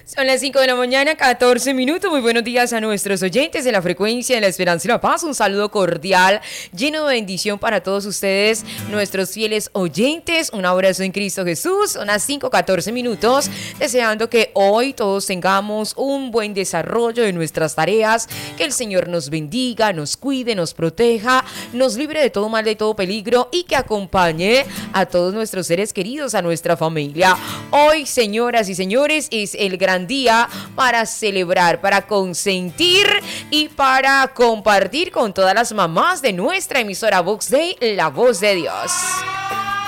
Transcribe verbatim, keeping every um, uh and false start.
Son las cinco de la mañana, catorce minutos. Muy buenos días a nuestros oyentes de la frecuencia de la esperanza y la paz. Un saludo cordial, lleno de bendición para todos ustedes, nuestros fieles oyentes. Un abrazo en Cristo Jesús. Son las cinco, catorce minutos. Deseando que hoy todos tengamos un buen desarrollo de nuestras tareas. Que el Señor nos bendiga, nos cuide, nos proteja, nos libre de todo mal, de todo peligro y que acompañe a todos nuestros seres queridos, a nuestra familia. Hoy, señoras y señores, es el gran día para celebrar, para consentir y para compartir con todas las mamás de nuestra emisora Vox Day, la voz de Dios.